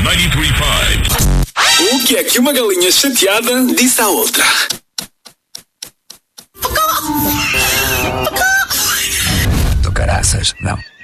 93.5. O que é que uma galinha chateada disse à outra? Do caraças, não.